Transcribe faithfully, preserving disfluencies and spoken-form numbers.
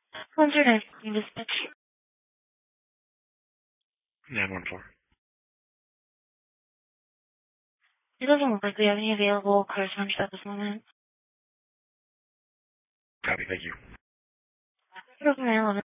Hundred and dispatch. nine one four. It doesn't look like we have any available correspondence at this moment. Copy, thank you. It doesn't matter.